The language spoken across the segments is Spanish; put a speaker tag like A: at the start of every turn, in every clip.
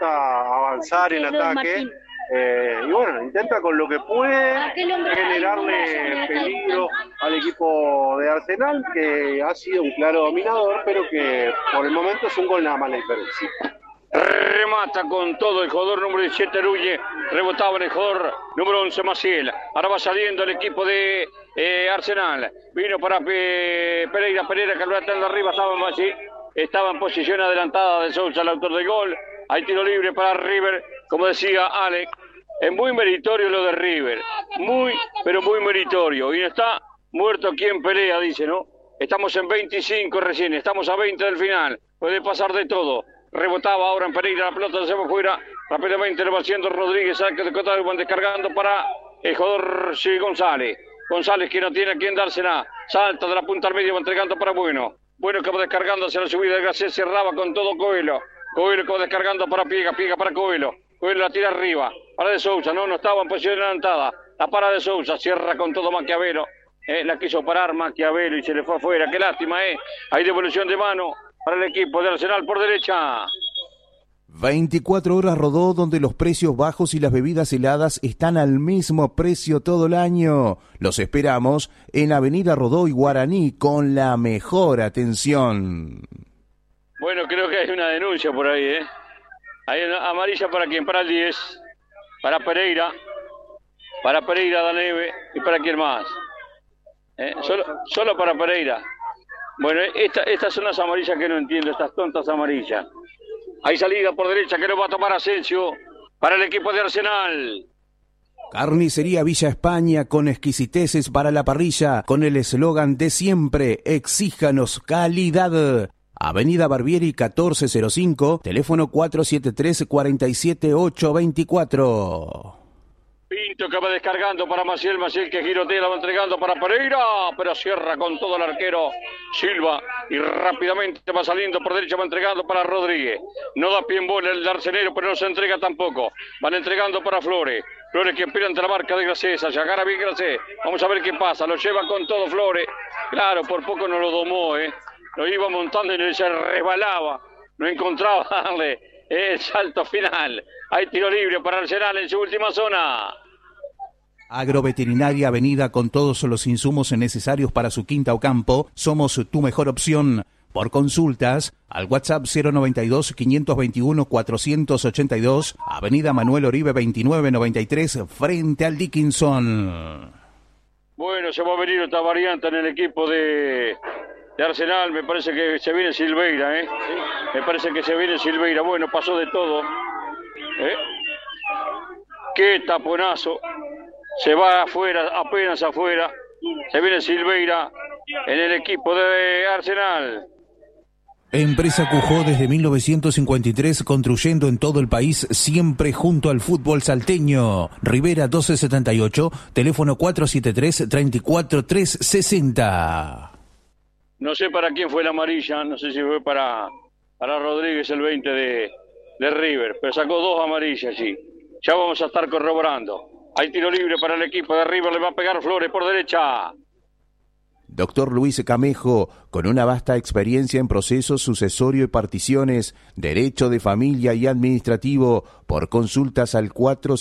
A: gusta avanzar en ataque. Y bueno, intenta con lo que puede generarle peligro al equipo de Arsenal, que ha sido un claro dominador, pero que por el momento es un gol nada más la diferencia.
B: Remata con todo el jugador número 17 Ruye, rebotaba en el jugador número 11 Maciel. Ahora va saliendo el equipo de Arsenal. Vino para Pereira que lo atende arriba, estaba en posición adelantada de Sousa, el autor del gol. Hay tiro libre para River, como decía Alex. Es muy meritorio lo de River, pero muy meritorio. Y no está muerto quien pelea, dice, ¿no? Estamos en 25 recién, estamos a 20 del final. Puede pasar de todo. Rebotaba ahora en Pereira, la pelota se va fuera. Rápidamente lo va haciendo Rodríguez, saque de costado, van descargando para el jugador González. González que no tiene a quien dársela. Salta de la punta al medio, va entregando para Bueno. Bueno que va descargando hacia la subida de Garcés, cerraba con todo Coelho. Coelho que va descargando para Piega para Coelho. Coelho la tira arriba. Para de Sousa, no estaba en posición adelantada. La para de Sousa, cierra con todo Maquiavelo. La quiso parar Maquiavelo y se le fue afuera. Qué lástima, Hay devolución de mano para el equipo de Arsenal por derecha.
C: 24 horas Rodó, donde los precios bajos y las bebidas heladas están al mismo precio todo el año. Los esperamos en Avenida Rodó y Guaraní con la mejor atención.
B: Bueno, creo que hay una denuncia por ahí, Hay una amarilla para quien, para el 10, para Pereira Daneve y para quién más. Solo para Pereira. Bueno, estas son las amarillas que no entiendo, estas tontas amarillas. Hay salida por derecha que lo va a tomar Asensio para el equipo de Arsenal.
C: Carnicería Villa España con exquisiteces para la parrilla, con el eslogan de siempre, exíjanos calidad. Avenida Barbieri 1405, teléfono 473-47824.
B: Pinto que va descargando para Maciel que girotea, la va entregando para Pereira, pero cierra con todo el arquero Silva y rápidamente va saliendo por derecha, va entregando para Rodríguez. No da pie en bola el arcenero, pero no se entrega tampoco. Van entregando para Flores que espera ante la marca de Gracés, allá agarra bien Gracés. Vamos a ver qué pasa, lo lleva con todo Flores. Claro, por poco no lo domó, Lo iba montando y se resbalaba. No encontraba darle el salto final. Hay tiro libre para Arsenal en su última zona.
C: Agroveterinaria Avenida con todos los insumos necesarios para su quinta o campo. Somos tu mejor opción. Por consultas, al WhatsApp 092-521-482, Avenida Manuel Oribe 2993, frente al Dickinson.
B: Bueno, se va a venir otra variante en el equipo de Arsenal. Me parece que se viene Silveira, Me parece que se viene Silveira. Bueno, pasó de todo. Qué taponazo. Se va afuera, apenas afuera. Se viene Silveira en el equipo de Arsenal.
C: Empresa Cujó desde 1953, construyendo en todo el país, siempre junto al fútbol salteño. Rivera 1278, teléfono 473-34360.
B: No sé para quién fue la amarilla, no sé si fue para Rodríguez, el 20 de River, pero sacó dos amarillas, sí. Ya vamos a estar corroborando. Hay tiro libre para el equipo de River, le va a pegar Flores por derecha.
C: Doctor Luis Camejo, con una vasta experiencia en procesos sucesorio y particiones, derecho de familia y administrativo, por consultas al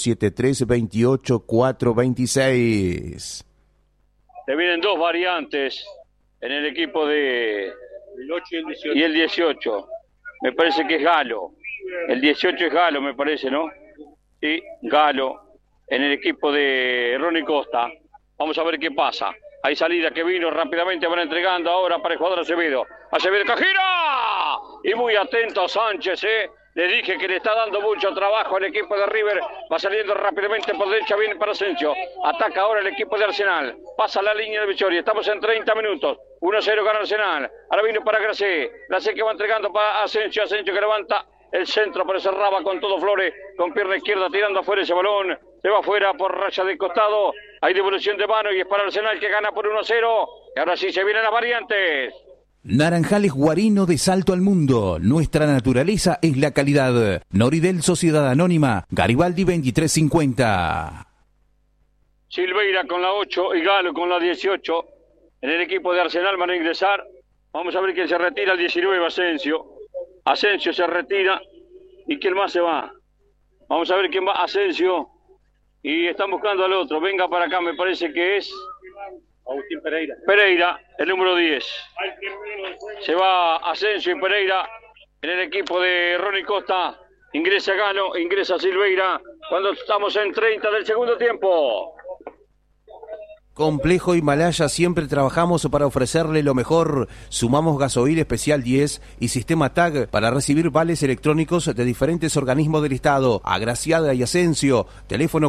C: 473-28-426.
B: Se vienen dos variantes en el equipo de...
A: El 8
B: y el 18. Me parece que es Galo. El 18 es Galo, me parece, ¿no? Sí, Galo, en el equipo de Ronnie Costa. Vamos a ver qué pasa. Hay salida que vino rápidamente, van entregando ahora para el jugador Acevedo. Acevedo que gira. Y muy atento Sánchez, Le dije que le está dando mucho trabajo al equipo de River. Va saliendo rápidamente por derecha, viene para Asensio. Ataca ahora el equipo de Arsenal. Pasa la línea de Victoria. Estamos en 30 minutos. 1-0 gana Arsenal. Ahora vino para Gracé. Gracé que va entregando para Asensio. Asensio que levanta el centro, pero cerraba con todo Flores. Con pierna izquierda tirando afuera ese balón. Se va afuera por raya de costado. Hay devolución de mano y es para Arsenal que gana por 1-0. Y ahora sí se vienen las variantes.
C: Naranjales Guarino de Salto al Mundo. Nuestra naturaleza es la calidad. Noridel Sociedad Anónima. Garibaldi 2350.
B: Silveira con la 8 y Galo con la 18. En el equipo de Arsenal van a ingresar. Vamos a ver quién se retira. El 19, Asensio. Asensio se retira. ¿Y quién más se va? Vamos a ver quién va. Asensio. Y están buscando al otro. Venga para acá, me parece que es
A: Agustín Pereira.
B: Pereira, el número 10. Se va Asensio y Pereira en el equipo de Ronnie Costa. Ingresa Galo, ingresa Silveira cuando estamos en 30 del segundo tiempo.
C: Complejo Himalaya, siempre trabajamos para ofrecerle lo mejor. Sumamos gasoil especial 10 y sistema TAG para recibir vales electrónicos de diferentes organismos del Estado. Agraciada y Asensio, teléfono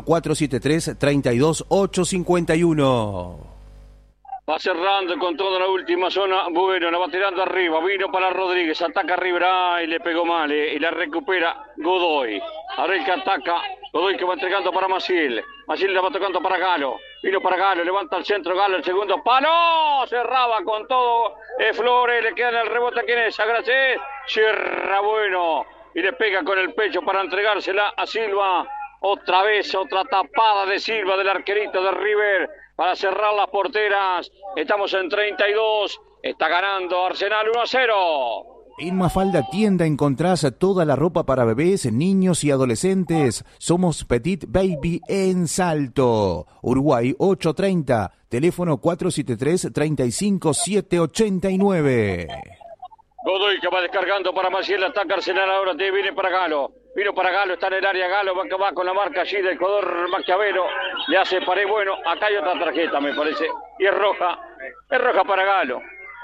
C: 473-32851.
B: Va cerrando con toda la última zona. Bueno, la va tirando arriba. Vino para Rodríguez. Ataca Rivera y le pegó mal. Y la recupera Godoy. Ahora el que ataca. Godoy que va entregando para Maciel. Maciel la va tocando para Galo. Vino para Galo. Levanta el centro Galo. El segundo palo. Cerraba con todo. Flores. Le queda en el rebote. ¿Quién es? Agracé. Cierra bueno. Y le pega con el pecho para entregársela a Silva. Otra vez. Otra tapada de Silva del arquerito de River. Para cerrar las porteras, estamos en 32, está ganando Arsenal 1-0.
C: En Mafalda Tienda encontrás toda la ropa para bebés, niños y adolescentes. Somos Petit Baby en Salto. Uruguay 830, teléfono 473-35789.
B: Godoy que va descargando para Maciel, ataca Arsenal ahora, viene para Galo. Vino para Galo, está en el área Galo, va con la marca allí del jugador Maquiavelo. Le hace pared, bueno, acá hay otra tarjeta me parece. Y es roja para Galo.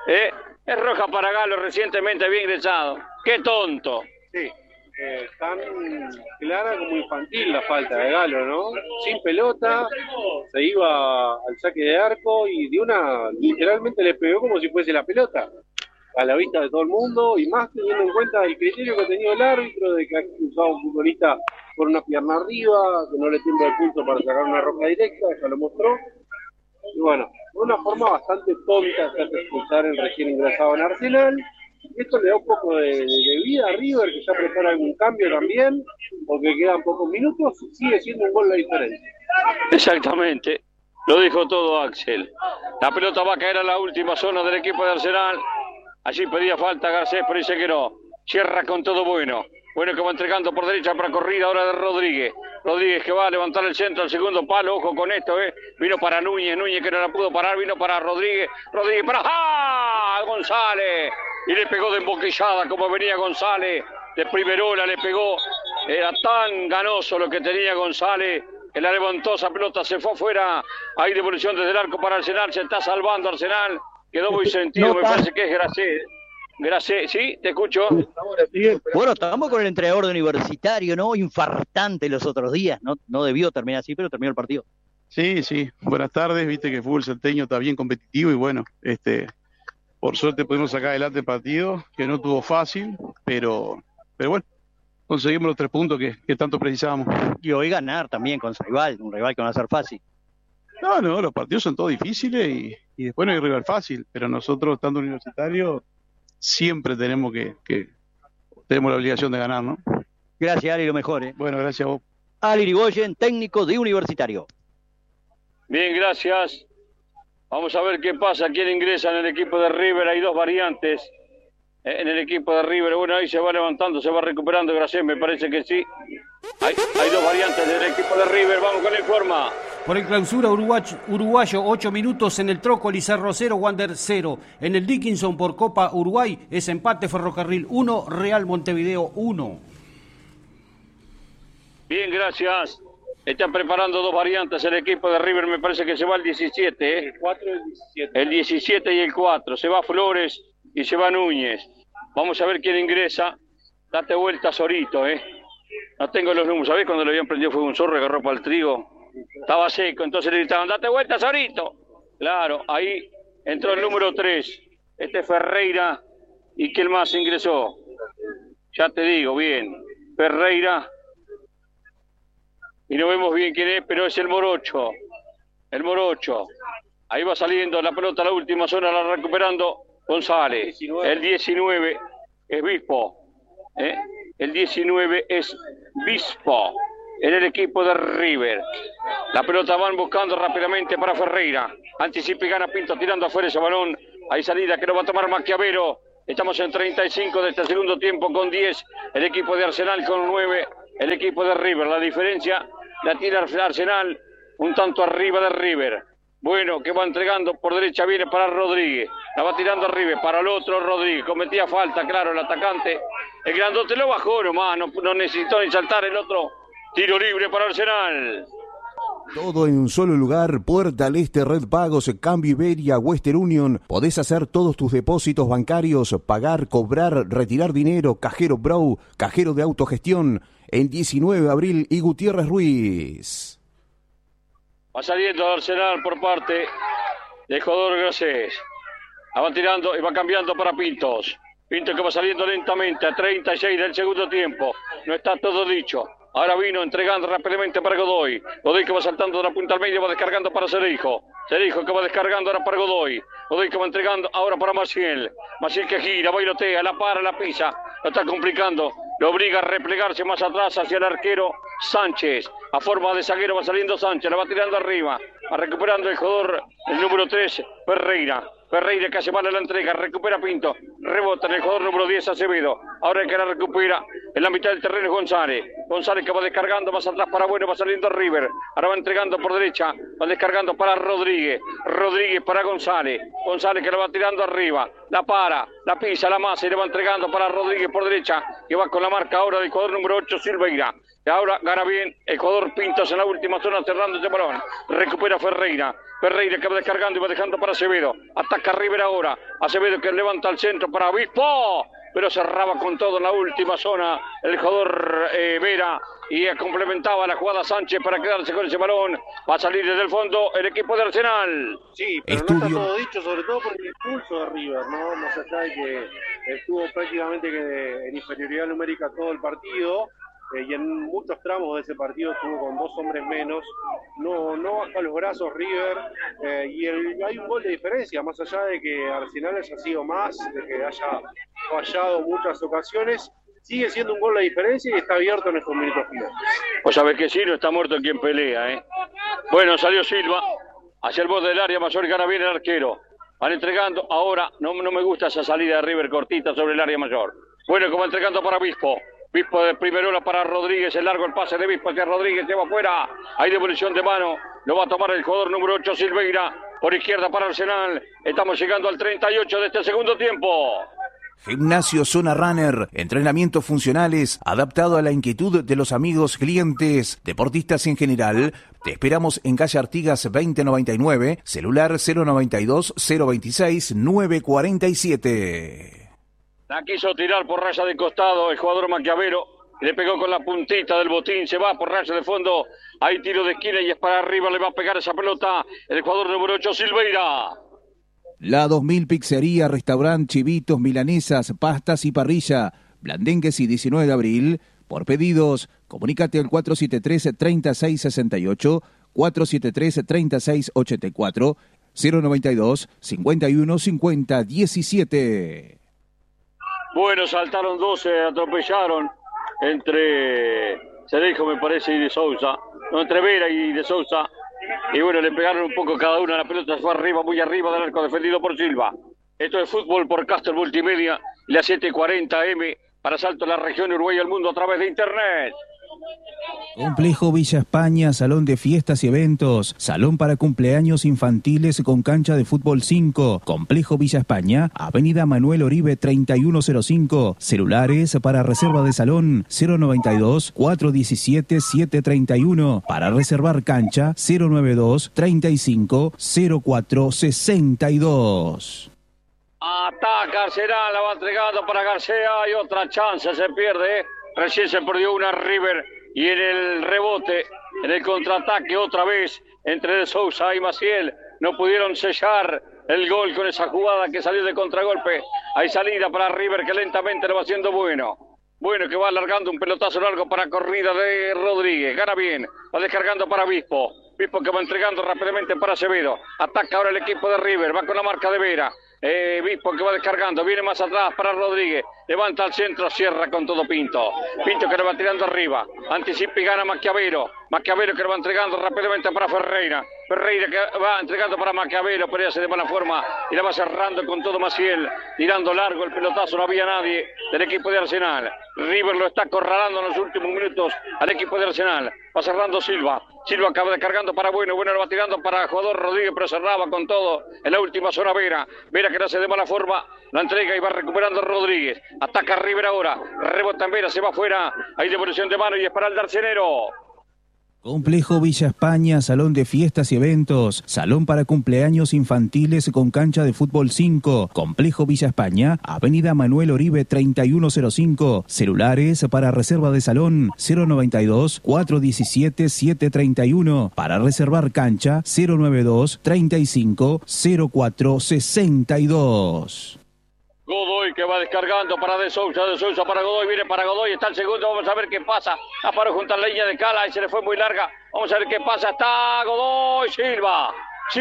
B: Es roja para Galo, recientemente había ingresado. ¡Qué tonto!
A: Sí, tan clara como infantil la falta de Galo, ¿no? Sin pelota, se iba al saque de arco y de una, literalmente le pegó como si fuese la pelota. A la vista de todo el mundo y más teniendo en cuenta el criterio que ha tenido el árbitro de que ha usado un futbolista por una pierna arriba, que no le tiembla el pulso para sacar una roja directa, ya lo mostró. Y bueno, de una forma bastante tonta se hace expulsar el recién ingresado en Arsenal. Esto le da un poco de vida a River, que ya prepara algún cambio también, porque quedan pocos minutos, sigue siendo un gol la diferencia.
B: Exactamente, lo dijo todo Axel. La pelota va a caer a la última zona del equipo de Arsenal. Allí pedía falta Garcés, pero dice que no. Cierra con todo bueno. Bueno que va entregando por derecha para corrida ahora de Rodríguez. Rodríguez que va a levantar el centro al segundo palo. Ojo con esto, Vino para Núñez que no la pudo parar. Vino para Rodríguez. Rodríguez para González. Y le pegó de emboquillada como venía González. De primerola le pegó. Era tan ganoso lo que tenía González. Que la levantó esa pelota, se fue afuera. Hay devolución desde el arco para Arsenal. Se está salvando Arsenal. Quedó muy sentido, no, me parece que es Gracé, ¿sí? Te escucho.
D: Bueno, estamos con el entrenador de Universitario, ¿no? Infartante los otros días, no debió terminar así, pero terminó el partido.
E: Sí, buenas tardes, viste que el fútbol salteño está bien competitivo y bueno, por suerte pudimos sacar adelante el partido, que no tuvo fácil, pero bueno, conseguimos los 3 puntos que tanto precisábamos.
D: Y hoy ganar también con Saibal, un rival que no va a ser fácil.
E: No, los partidos son todos difíciles y después no hay rival fácil, pero nosotros, estando Universitario, siempre tenemos tenemos la obligación de ganar, ¿no?
D: Gracias, Ali, lo mejor,
E: Bueno, gracias a vos.
D: Ali Irigoyen, técnico de Universitario.
B: Bien, gracias. Vamos a ver qué pasa, quién ingresa en el equipo de River. Hay 2 variantes en el equipo de River. Bueno, ahí se va levantando, se va recuperando Gracén, me parece que sí. Hay 2 variantes del equipo de River. Vamos con la informa.
F: Por el clausura uruguayo, 8 minutos en el Trócoli, Cerro 0, Wander 0. En el Dickinson por Copa Uruguay es empate, Ferrocarril 1, Real Montevideo 1.
B: Bien, gracias. Están preparando 2 variantes el equipo de River, me parece que se va el 17,
A: El 4 y el 17.
B: El 17 y el 4. Se va Flores y se va Núñez. Vamos a ver quién ingresa. Date vuelta, Sorito, No tengo los números. ¿Sabés cuando lo habían prendido fue un zorro, agarró para el trigo? Estaba seco, entonces le gritaban, date vuelta, Sorito. Claro, ahí entró el número 3. Ferreira. ¿Y quién más ingresó? Ya te digo, bien. Ferreira. Y no vemos bien quién es, pero es el Morocho. El Morocho. Ahí va saliendo la pelota a la última zona, la recuperando González. El 19 es Bispo. El 19 es Bispo. En el equipo de River. La pelota van buscando rápidamente para Ferreira. Anticipa y gana Pinto tirando afuera ese balón. Hay salida que lo va a tomar Maquiavelo. Estamos en 35 de este segundo tiempo con 10. El equipo de Arsenal con 9. El equipo de River. La diferencia la tiene Arsenal un tanto arriba de River. Bueno, que va entregando por derecha, viene para Rodríguez. La va tirando a River, para el otro Rodríguez. Cometía falta, claro, el atacante. El grandote lo bajó nomás, no necesitó ni saltar el otro. Tiro libre para Arsenal.
C: Todo en un solo lugar, Puerta al Este, Red Pagos, Cambio Iberia, Western Union. Podés hacer todos tus depósitos bancarios, pagar, cobrar, retirar dinero, Cajero Bro, Cajero de Autogestión, en 19 de abril y Gutiérrez Ruiz.
B: Va saliendo Arsenal por parte de Jodor Garcés. La va tirando y va cambiando para Pintos. Pintos que va saliendo lentamente a 36 del segundo tiempo. No está todo dicho. Ahora vino entregando rápidamente para Godoy. Godoy que va saltando de la punta al medio, va descargando para Cerijo. Cerijo que va descargando ahora para Godoy. Godoy que va entregando ahora para Maciel. Maciel que gira, bailotea, la para, la pisa. Lo está complicando. Lo obliga a replegarse más atrás hacia el arquero Sánchez. A forma de zaguero va saliendo Sánchez. La va tirando arriba. Va recuperando el jugador, el número 3, Ferreira. Ferreira que hace mal la entrega, recupera Pinto, rebota en el jugador número 10, Acevedo. Ahora el que la recupera en la mitad del terreno es González. González que va descargando más atrás para Bueno, va saliendo River. Ahora va entregando por derecha, va descargando para Rodríguez. Rodríguez para González. González que la va tirando arriba, la para, la pisa, la masa y le va entregando para Rodríguez por derecha, que va con la marca ahora del jugador número 8, Silveira. Y ahora gana bien el jugador Pintos en la última zona cerrando ese balón. Recupera Ferreira. Ferreira que va descargando y va dejando para Acevedo. Ataca River ahora. Acevedo que levanta al centro para Obispo. Pero cerraba con todo en la última zona el jugador Vera. Y complementaba la jugada Sánchez para quedarse con ese balón. Va a salir desde el fondo el equipo de Arsenal.
A: Sí, pero no está todo dicho, sobre todo por el impulso de River, ¿no? Más allá de que estuvo prácticamente que en inferioridad numérica todo el partido. Y en muchos tramos de ese partido estuvo con 2 hombres menos, no baja los brazos River, y hay un gol de diferencia, más allá de que Arsenal haya sido más, de que haya fallado muchas ocasiones, sigue siendo un gol de diferencia y está abierto en estos minutos finales.
B: Pues sabés que sí, no está muerto quien pelea, ¿eh? Bueno, salió Silva, hacia el borde del área mayor, gana bien el arquero. Van entregando, ahora no me gusta esa salida de River cortita sobre el área mayor. Bueno, como entregando para Obispo. Bispo de primerola para Rodríguez, el largo el pase de Bispo hacia Rodríguez, se va afuera, hay devolución de mano, lo va a tomar el jugador número 8, Silveira, por izquierda para Arsenal, estamos llegando al 38 de este segundo tiempo.
C: Gimnasio Zona Runner, entrenamientos funcionales, adaptado a la inquietud de los amigos, clientes, deportistas en general. Te esperamos en calle Artigas 2099, celular 092-026-947.
B: La quiso tirar por raya de costado el jugador Maquiavelo, le pegó con la puntita del botín, se va por raya de fondo, hay tiro de esquina y es para arriba, le va a pegar esa pelota el jugador número 8, Silveira.
C: La 2000 Pizzería, Restaurant, Chivitos, Milanesas, Pastas y Parrilla, Blandengues y 19 de abril, por pedidos, comunícate al 473-3668, 473-3684, 092-5150-17.
B: Bueno, saltaron 12, atropellaron entre Cerejo, me parece, y de Sousa. No, entre Vera y de Sousa. Y bueno, le pegaron un poco cada uno. La pelota fue arriba, muy arriba del arco, defendido por Silva. Esto es fútbol por Castor Multimedia, la 740M, para Salto la región Uruguay y el mundo a través de internet.
C: Complejo Villa España, salón de fiestas y eventos, salón para cumpleaños infantiles con cancha de fútbol 5. Complejo Villa España, avenida Manuel Oribe 3105, celulares para reserva de salón 092-417-731, para reservar cancha 092-35-0462.
B: Ataca Arsenal, la va entregando para García, hay otra chance, se pierde. Recién se perdió una River y en el rebote, en el contraataque otra vez entre De Sousa y Maciel no pudieron sellar el gol con esa jugada que salió de contragolpe. Hay salida para River que lentamente lo va haciendo Bueno. Bueno que va alargando un pelotazo largo para corrida de Rodríguez. Gana bien, va descargando para Bispo. Bispo que va entregando rápidamente para Acevedo. Ataca ahora el equipo de River, va con la marca de Vera. Bispo que va descargando, viene más atrás para Rodríguez, levanta al centro, cierra con todo Pinto. Pinto que lo va tirando arriba, anticipa y gana Maquiavelo. Maquiavelo que lo va entregando rápidamente para Ferreira. Ferreira que va entregando para Maquiavelo, pero hace de mala forma y la va cerrando con todo Maciel, tirando largo el pelotazo, no había nadie del equipo de Arsenal. River lo está acorralando en los últimos minutos al equipo de Arsenal. Va cerrando Silva acaba descargando para Bueno lo va tirando para jugador Rodríguez, pero cerraba con todo en la última zona Vera que le hace de mala forma, la entrega y va recuperando Rodríguez, ataca River ahora, rebota en Vera, se va afuera, hay devolución de mano y es para el Darcenero.
C: Complejo Villa España, salón de fiestas y eventos, salón para cumpleaños infantiles con cancha de fútbol 5. Complejo Villa España, Avenida Manuel Oribe 3105. Celulares para reserva de salón 092-417-731. Para reservar cancha 092-35-0462.
B: Godoy que va descargando para De Sousa para Godoy, viene para Godoy, está el segundo, vamos a ver qué pasa, paró junto a la línea de Cala y se le fue muy larga, vamos a ver qué pasa, está Godoy, Silva,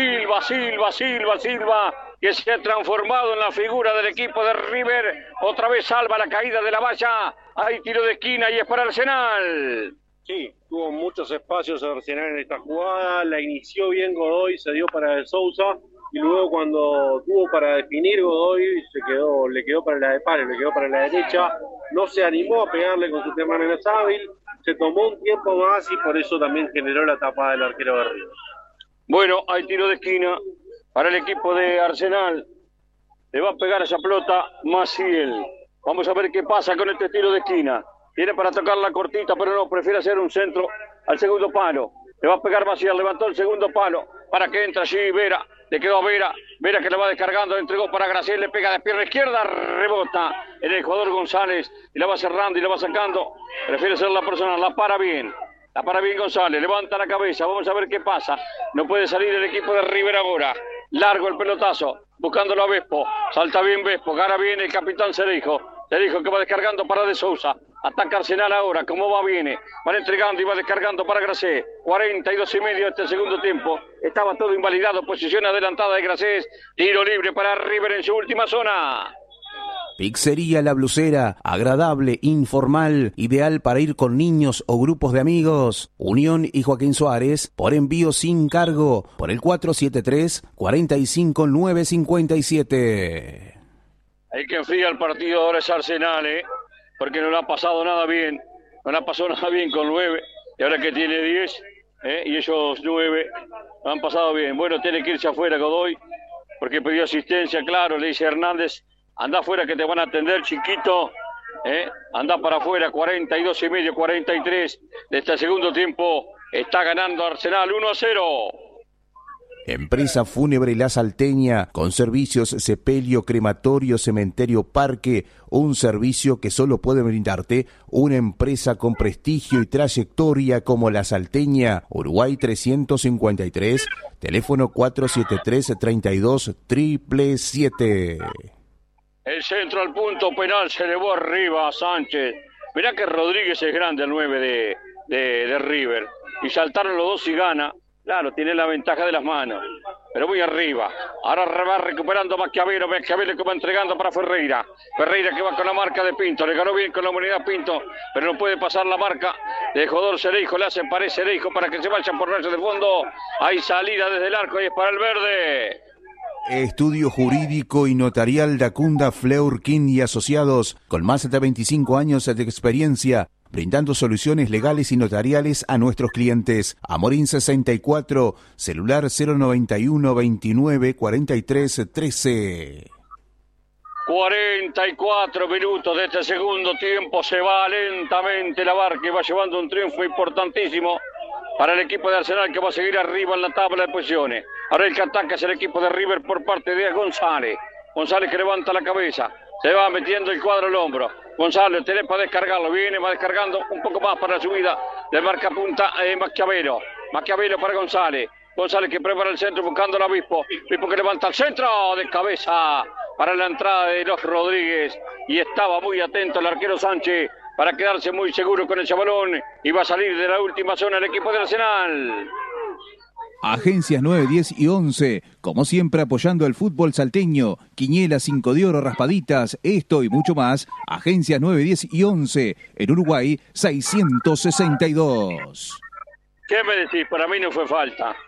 B: que se ha transformado en la figura del equipo de River, otra vez salva la caída de la valla, hay tiro de esquina y es para Arsenal.
A: Sí, tuvo muchos espacios Arsenal en esta jugada, la inició bien Godoy, se dio para De Sousa, y luego cuando tuvo para definir Godoy, le quedó para la de palo, le quedó para la derecha, no se animó a pegarle con su tema menos hábil, se tomó un tiempo más y por eso también generó la tapada del arquero de River.
B: Bueno, hay tiro de esquina para el equipo de Arsenal, le va a pegar esa pelota Maciel, vamos a ver qué pasa con este tiro de esquina, tiene para tocar la cortita, pero no, prefiere hacer un centro al segundo palo, le va a pegar Maciel, levantó el segundo palo, para que entre allí Vera, le quedó a Vera que le va descargando, entregó para Graciel, le pega de pierna izquierda, rebota en el jugador González, y la va cerrando y la va sacando, prefiere ser la persona, la para bien González, levanta la cabeza, vamos a ver qué pasa, no puede salir el equipo de River ahora, largo el pelotazo, buscándolo a Vespo, salta bien Vespo, gana bien el capitán Cereijo que va descargando para De Sousa, ataca Arsenal ahora, como va viene, van entregando y va descargando para Gracés, 42:30 este segundo tiempo, estaba todo invalidado, posición adelantada de Gracés, tiro libre para River en su última zona.
C: Pizzería La Blusera, agradable, informal, ideal para ir con niños o grupos de amigos. Unión y Joaquín Suárez, por envío sin cargo, por el 473-45957.
B: Hay que enfriar el partido ahora es Arsenal, porque no le ha pasado nada bien, con 9, y ahora que tiene 10, y ellos 9, no han pasado bien. Bueno, tiene que irse afuera Godoy, porque pidió asistencia, claro, le dice Hernández, anda afuera que te van a atender, chiquito, anda para afuera, 42:30, 43 de este segundo tiempo, está ganando Arsenal 1-0.
C: Empresa Fúnebre La Salteña, con servicios sepelio, crematorio, cementerio, parque, un servicio que solo puede brindarte una empresa con prestigio y trayectoria como La Salteña, Uruguay 353, teléfono 473-32-777.
B: El centro al punto penal se elevó arriba a Sánchez. Mirá que Rodríguez es grande, el 9 de River. Y saltaron los dos y gana. Claro, tiene la ventaja de las manos, pero muy arriba. Ahora va recuperando Maquiavelo que va entregando para Ferreira que va con la marca de Pinto, le ganó bien con la humanidad Pinto, pero no puede pasar la marca de jugador Cereijo, le hacen pared Cereijo para que se vayan por rayos de fondo. Hay salida desde el arco y es para el verde.
C: Estudio jurídico y notarial Dacunda Fleurkin y Asociados, con más de 25 años de experiencia, brindando soluciones legales y notariales a nuestros clientes. Amorín 64, celular 091 29 43 13.
B: 44 minutos de este segundo tiempo, se va lentamente la barca y va llevando un triunfo importantísimo para el equipo de Arsenal, que va a seguir arriba en la tabla de posiciones. Ahora el que ataca es el equipo de River por parte de González que levanta la cabeza, se va metiendo el cuadro al hombro. González tiene para descargarlo, va descargando un poco más para la subida del marcapunta Maquiavelo para González que prepara el centro buscando al Obispo que levanta el centro de cabeza para la entrada de los Rodríguez, y estaba muy atento el arquero Sánchez para quedarse muy seguro con ese balón, y va a salir de la última zona el equipo de Arsenal.
C: Agencias 9, 10 y 11, como siempre apoyando el fútbol salteño, Quiñela, 5 de oro, raspaditas, esto y mucho más. Agencias 9, 10 y 11, en Uruguay 662.
B: ¿Qué me decís? Para mí no fue falta.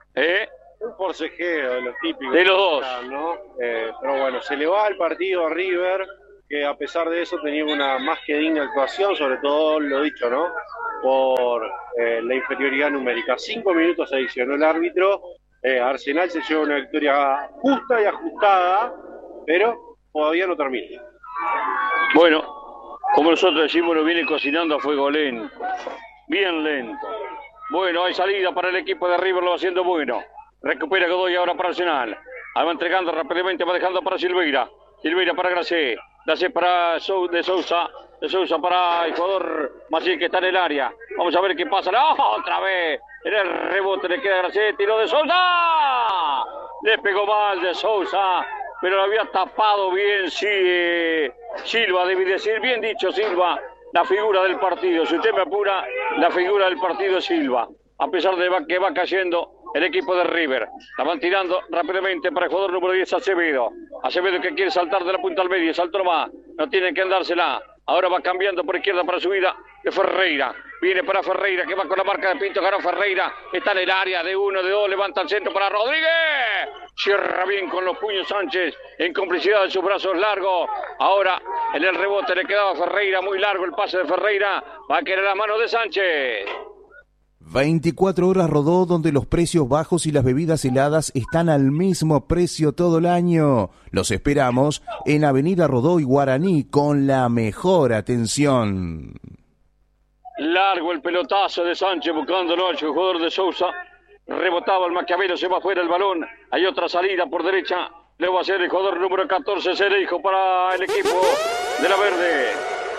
A: Un forcejeo de los típicos.
B: De los dos.
A: ¿No? Pero bueno, se le va el partido a River, que a pesar de eso tenía una más que digna actuación, sobre todo lo dicho, ¿no? Por la inferioridad numérica. 5 minutos adicionó el árbitro. Arsenal se lleva una victoria justa y ajustada, pero todavía no termina.
B: Bueno, como nosotros decimos, lo viene cocinando a fuego lento. Bien lento. Bueno, hay salida para el equipo de River, lo va haciendo bueno. Recupera Godoy ahora para Arsenal. Ahí va entregando rápidamente, va dejando para Silveira. Silveira para Gracé. Gracé para de Sousa. De Sousa para el jugador Maciel que está en el área. Vamos a ver qué pasa. ¡No! Otra vez. En el rebote le queda Gracé. Tiró de Sousa. Le pegó mal de Sousa. Pero lo había tapado bien, sí. Silva, debe decir. Bien dicho, Silva. La figura del partido. Si usted me apura, la figura del partido es Silva. A pesar de que va cayendo el equipo de River. La van tirando rápidamente para el jugador número 10, Acevedo. Acevedo que quiere saltar de la punta al medio. Salto nomás. No tienen que andársela. Ahora va cambiando por izquierda para subida de Ferreira. Viene para Ferreira que va con la marca de Pinto. Ganó Ferreira. Está en el área de 1, de 2. Levanta el centro para Rodríguez. Cierra bien con los puños Sánchez. En complicidad de sus brazos largos. Ahora en el rebote le quedaba Ferreira. Muy largo el pase de Ferreira. Va a querer la mano de Sánchez.
C: 24 horas Rodó, donde los precios bajos y las bebidas heladas están al mismo precio todo el año. Los esperamos en Avenida Rodó y Guaraní con la mejor atención.
B: Largo el pelotazo de Sánchez buscándolo al jugador de Sousa. Rebotaba el Maquiavelo, se va fuera el balón. Hay otra salida por derecha. Le va a hacer el jugador número 14, Cereijo, para el equipo de la Verde.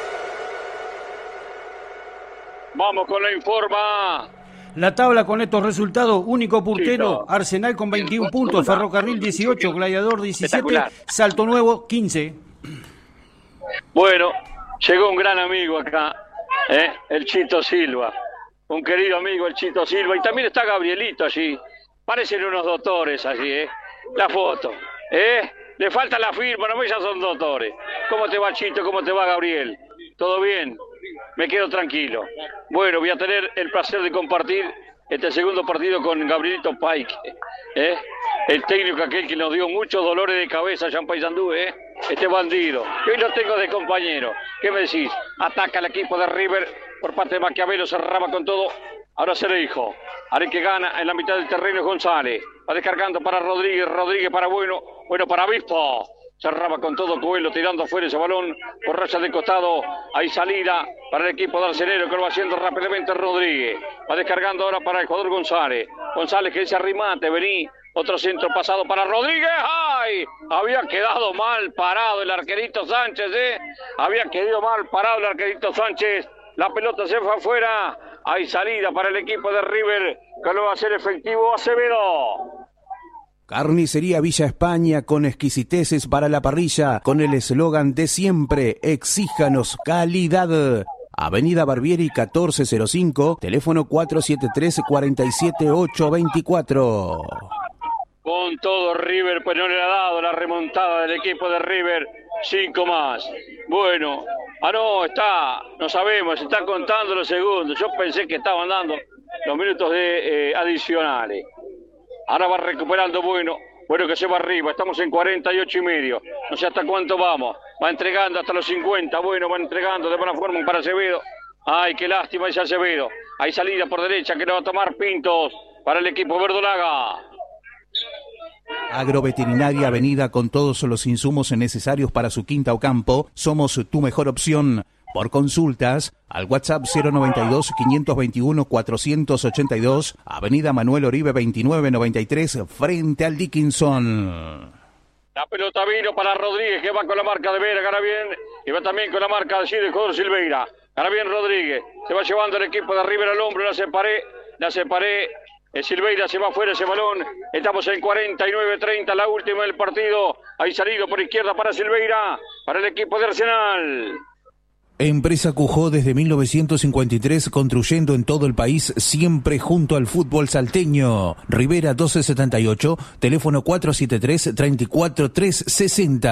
B: Vamos con la informa.
F: La tabla con estos resultados: único puntero, Arsenal con 21 puntos, Ferrocarril 18, Gladiador 17, Salto Nuevo 15.
B: Bueno, llegó un gran amigo acá, el Chito Silva. Un querido amigo, el Chito Silva. Y también está Gabrielito allí. Parecen unos doctores allí, la foto. Le falta la firma, no, ya son doctores. ¿Cómo te va, Chito? ¿Cómo te va, Gabriel? ¿Todo bien? Me quedo tranquilo. Bueno, voy a tener el placer de compartir este segundo partido con Gabrielito Paique, el técnico aquel que nos dio muchos dolores de cabeza allá en Paysandú, este bandido. Y hoy lo tengo de compañero. ¿Qué me decís? Ataca el equipo de River por parte de Maquiavelo, cerraba con todo. Ahora Cereijo. Ahora el que gana en la mitad del terreno es González. Va descargando para Rodríguez, Rodríguez para Bueno para Bispo. Cerraba con todo Coelho tirando afuera ese balón por raya de costado. Hay salida para el equipo de Arcenero que lo va haciendo rápidamente Rodríguez. Va descargando ahora para el jugador González. González que dice arrimate, vení. Otro centro pasado para Rodríguez. ¡Ay! Había quedado mal parado el arquerito Sánchez, Había quedado mal parado el arquerito Sánchez. La pelota se fue afuera. Hay salida para el equipo de River que lo va a hacer efectivo Acevedo.
C: Carnicería Villa España con exquisiteces para la parrilla, con el eslogan de siempre, exíjanos calidad. Avenida Barbieri 1405, teléfono 473-47824.
B: Con todo River, pues no le ha dado la remontada del equipo de River. 5 más. Bueno, no sabemos, está contando los segundos. Yo pensé que estaban dando los minutos adicionales. Ahora va recuperando bueno que se va arriba, estamos en 48,5, no sé hasta cuánto vamos, va entregando hasta los 50, va entregando de buena forma para Acevedo. Ay, qué lástima ese Acevedo. Hay salida por derecha que lo va a tomar Pintos para el equipo verdolaga.
C: Agroveterinaria Avenida con todos los insumos necesarios para su quinta o campo, somos tu mejor opción. Por consultas, al WhatsApp 092-521-482, Avenida Manuel Oribe 2993, frente al Dickinson.
B: La pelota vino para Rodríguez, que va con la marca de Vera, gana bien, y va también con la marca de jugador Silveira. Gana bien Rodríguez, se va llevando el equipo de River al hombro, la separé. Silveira se va fuera ese balón. Estamos en 49-30, la última del partido. Hay salido por izquierda para Silveira, para el equipo de Arsenal.
C: Empresa Cujó desde 1953, construyendo en todo el país, siempre junto al fútbol salteño. Rivera 1278, teléfono 473-34360.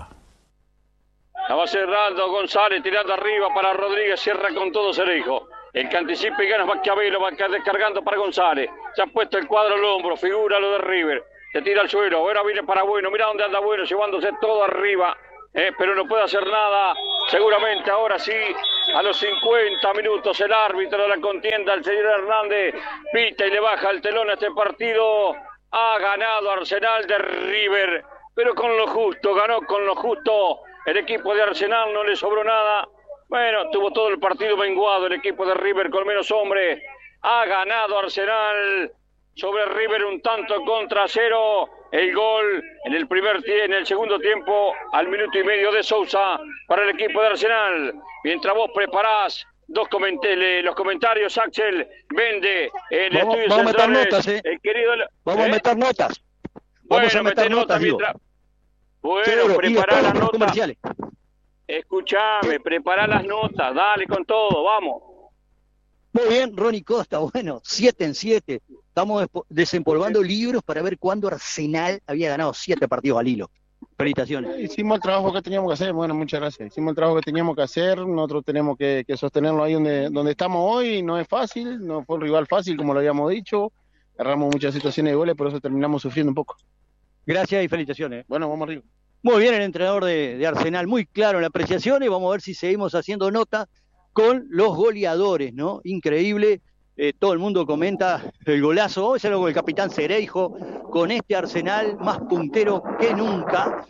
B: La va cerrando González, tirando arriba para Rodríguez, cierra con todo Cereijo. El que anticipa y gana es Maquiavelo, va descargando para González. Se ha puesto el cuadro al hombro, figura lo de River. Se tira al suelo, ahora viene para Bueno, mira dónde anda Bueno, llevándose todo arriba. Pero no puede hacer nada. Seguramente ahora sí, a los 50 minutos el árbitro de la contienda, el señor Hernández, pita y le baja el telón a este partido. Ha ganado Arsenal de River, pero con lo justo, ganó con lo justo. El equipo de Arsenal no le sobró nada. Bueno, tuvo todo el partido menguado el equipo de River con menos hombres. Ha ganado Arsenal sobre River un tanto contra 0. El gol en el segundo tiempo al minuto y medio de Sousa para el equipo de Arsenal. Mientras vos preparás los comentarios, Axel Vende en
D: vamos,
B: Estudios
D: vamos
B: Centrales.
D: A meter notas,
B: el querido,
D: vamos a meter notas. Vamos a meter notas,
B: mientras... Bueno,
D: seguro,
B: prepará las notas.
D: Comerciales.
B: Escuchame, prepará las notas, dale con todo, vamos.
D: Muy bien, Ronnie Costa, bueno, 7 en 7. Estamos desempolvando libros para ver cuándo Arsenal había ganado 7 partidos al hilo. Felicitaciones.
G: Hicimos el trabajo que teníamos que hacer, bueno, muchas gracias. Hicimos el trabajo que teníamos que hacer, nosotros tenemos que sostenerlo ahí donde estamos hoy. No es fácil, no fue un rival fácil como lo habíamos dicho. Agarramos muchas situaciones de goles, por eso terminamos sufriendo un poco.
D: Gracias y felicitaciones.
G: Bueno, vamos arriba.
D: Muy bien el entrenador de Arsenal, muy claro en la apreciación, y vamos a ver si seguimos haciendo nota con los goleadores, ¿no? Increíble, todo el mundo comenta el golazo, hoy es algo el capitán Cereijo, con este Arsenal más puntero que nunca,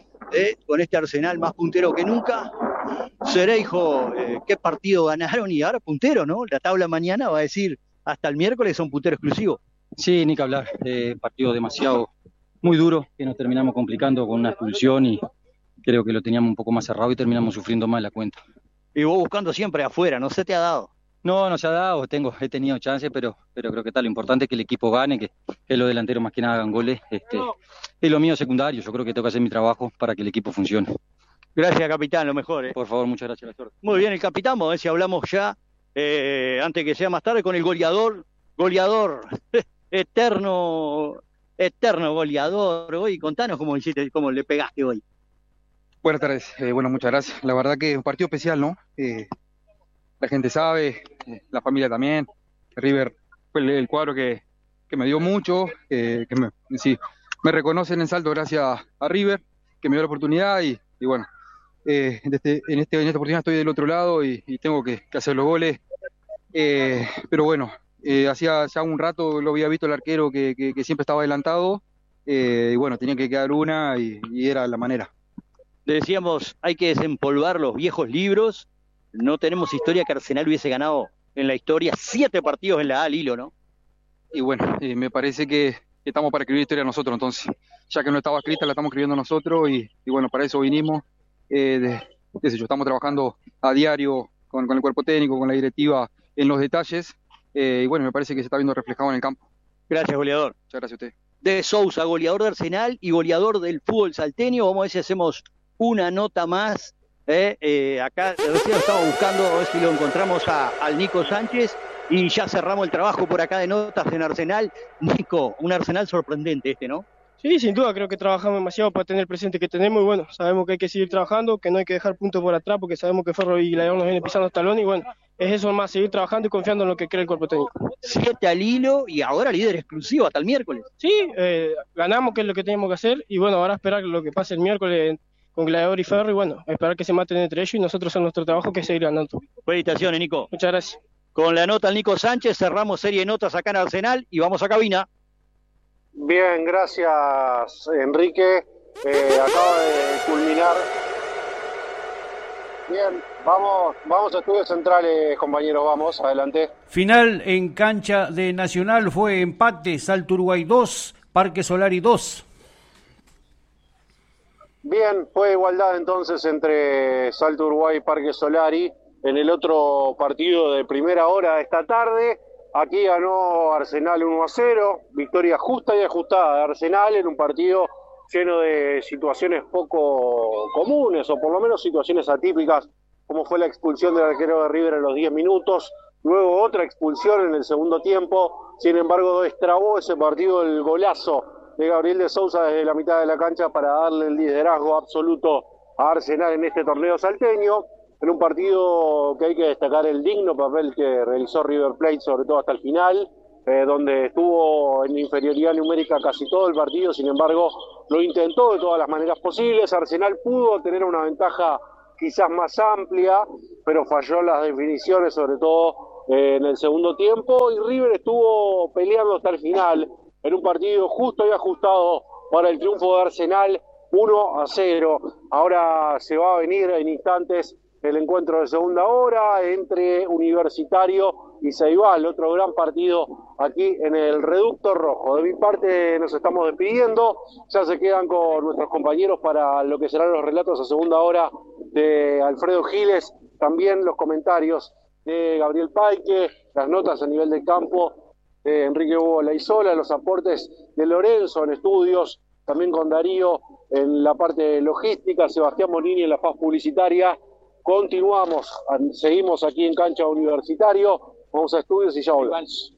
D: Cereijo, qué partido ganaron y ahora puntero, ¿no? La tabla mañana va a decir, hasta el miércoles son puntero exclusivo.
H: Sí, ni que hablar, partido demasiado, muy duro, que nos terminamos complicando con una expulsión y creo que lo teníamos un poco más cerrado y terminamos sufriendo más la cuenta.
D: Y vos buscando siempre afuera, ¿no se te ha dado?
H: No se ha dado, he tenido chance, pero creo que está lo importante es que el equipo gane, que los delanteros más que nada hagan goles. Es lo mío secundario, yo creo que tengo que hacer mi trabajo para que el equipo funcione.
D: Gracias, capitán, lo mejor.
H: Por favor, muchas gracias.
D: Muy bien, el capitán, vamos a ver si hablamos ya, antes que sea más tarde, con el goleador, eterno goleador. Hoy, contanos cómo le pegaste hoy.
I: Buenas tardes, muchas gracias. La verdad que es un partido especial, ¿no? La gente sabe, la familia también. River fue el cuadro que me dio mucho, me reconocen en Salto gracias a River, que me dio la oportunidad y bueno, en esta oportunidad estoy del otro lado y tengo que hacer los goles. Pero bueno, hacía ya un rato lo había visto el arquero que siempre estaba adelantado y bueno, tenía que quedar una y era la manera.
D: Decíamos, hay que desempolvar los viejos libros. No tenemos historia que Arsenal hubiese ganado en la historia 7 partidos en la A al hilo, ¿no?
I: Y bueno, me parece que estamos para escribir historia nosotros, entonces, ya que no estaba escrita, la estamos escribiendo nosotros y bueno, para eso vinimos. Estamos trabajando a diario con el cuerpo técnico, con la directiva en los detalles y bueno, me parece que se está viendo reflejado en el campo.
D: Gracias, goleador.
I: Muchas gracias a usted.
D: De Sousa, goleador de Arsenal y goleador del fútbol salteño. Vamos a ver si hacemos una nota más. Acá recién lo estamos buscando, a ver si lo encontramos al Nico Sánchez y ya cerramos el trabajo por acá de notas en Arsenal. Nico, un Arsenal sorprendente ¿no?
J: Sí, sin duda, creo que trabajamos demasiado para tener el presente que tenemos y bueno, sabemos que hay que seguir trabajando, que no hay que dejar puntos por atrás porque sabemos que Ferro y Gladiador nos viene pisando el talón y bueno, es eso más, seguir trabajando y confiando en lo que cree el cuerpo técnico.
D: 7 al hilo y ahora líder exclusivo hasta el miércoles.
J: Sí, ganamos, que es lo que teníamos que hacer y bueno, ahora esperar lo que pase el miércoles con Gladiador y Ferro y bueno, esperar que se maten entre ellos y nosotros en nuestro trabajo que es seguir ganando.
D: Felicitaciones, Nico.
J: Muchas gracias.
D: Con la nota al Nico Sánchez cerramos serie de notas acá en Arsenal y vamos a cabina.
A: Bien, gracias Enrique. Acaba de culminar. Bien, vamos a Estudios Centrales, compañeros, vamos, adelante.
F: Final en cancha de Nacional fue empate, Salto Uruguay 2, Parque Solari 2.
A: Bien, fue igualdad entonces entre Salto Uruguay y Parque Solari. En el otro partido de primera hora de esta tarde, aquí ganó Arsenal 1-0, victoria justa y ajustada de Arsenal en un partido lleno de situaciones poco comunes, o por lo menos situaciones atípicas, como fue la expulsión del arquero de River en los 10 minutos, luego otra expulsión en el segundo tiempo. Sin embargo, destrabó ese partido el golazo de Gabriel de Sousa desde la mitad de la cancha para darle el liderazgo absoluto a Arsenal en este torneo salteño. en un partido que hay que destacar el digno papel que realizó River Plate, sobre todo hasta el final, donde estuvo en inferioridad numérica casi todo el partido, sin embargo lo intentó de todas las maneras posibles. Arsenal pudo tener una ventaja quizás más amplia, pero falló las definiciones, sobre todo en el segundo tiempo, y River estuvo peleando hasta el final, en un partido justo y ajustado para el triunfo de Arsenal, 1-0. Ahora se va a venir en instantes el encuentro de segunda hora entre Universitario y Ceibal, otro gran partido aquí en el Reducto Rojo. De mi parte nos estamos despidiendo, ya se quedan con nuestros compañeros para lo que serán los relatos a segunda hora de Alfredo Giles, también los comentarios de Gabriel Paique, las notas a nivel del campo de Enrique Hugo Laizola, los aportes de Lorenzo en estudios, también con Darío en la parte logística, Sebastián Bonini en la faz publicitaria. Continuamos, seguimos aquí en Cancha Universitario, vamos a estudios y ya volvemos.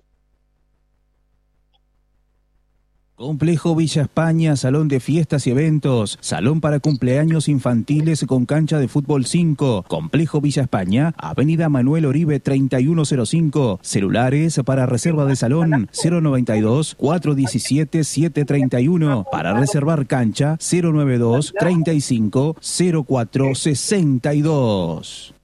C: Complejo Villa España, salón de fiestas y eventos, salón para cumpleaños infantiles con cancha de fútbol 5. Complejo Villa España, Avenida Manuel Oribe 3105. Celulares para reserva de salón 092 417 731. Para reservar cancha 092 35 04 62.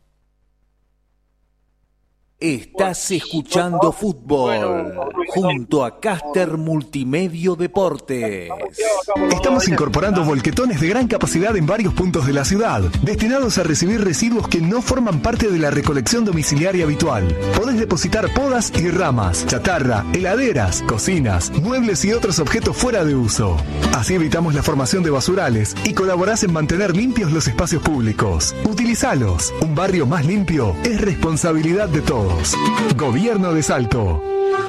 C: Estás escuchando fútbol junto a Caster Multimedio Deportes.
K: Estamos incorporando volquetones de gran capacidad en varios puntos de la ciudad, destinados a recibir residuos que no forman parte de la recolección domiciliaria habitual. Podés depositar podas y ramas, chatarra, heladeras, cocinas, muebles y otros objetos fuera de uso. Así evitamos la formación de basurales y colaborás en mantener limpios los espacios públicos. Utilizalos. Un barrio más limpio es responsabilidad de todos. Gobierno de Salto.